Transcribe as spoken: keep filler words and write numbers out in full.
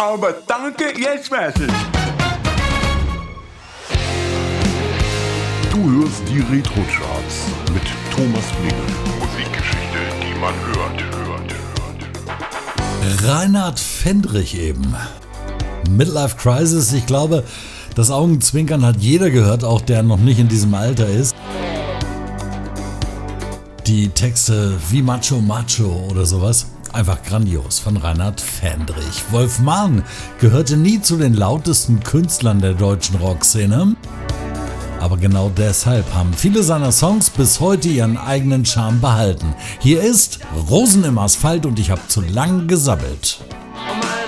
Aber danke, jetzt weiß ich. Du hörst die Retro-Charts mit Thomas Blingel. Musikgeschichte, die man hört, hört, hört. Reinhard Fendrich eben. Midlife Crisis, ich glaube, das Augenzwinkern hat jeder gehört, auch der noch nicht in diesem Alter ist. Die Texte wie Macho Macho oder sowas, einfach grandios von Reinhard Fendrich. Wolf Mahn gehörte nie zu den lautesten Künstlern der deutschen Rockszene. Aber genau deshalb haben viele seiner Songs bis heute ihren eigenen Charme behalten. Hier ist Rosen im Asphalt und ich hab zu lang gesabbelt.